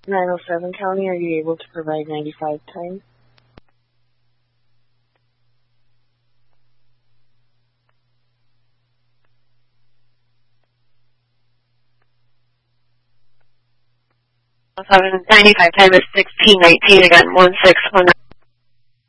907 County, are you able to provide 95 time? Time is 1619, again, 1619.